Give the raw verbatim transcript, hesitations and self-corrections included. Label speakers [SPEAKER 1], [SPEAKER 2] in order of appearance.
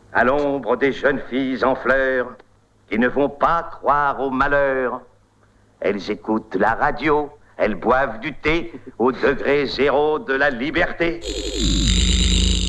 [SPEAKER 1] à l'ombre des jeunes filles en fleurs qui ne vont pas croire au malheur. Elles écoutent la radio, elles boivent du thé au degré zéro de la liberté.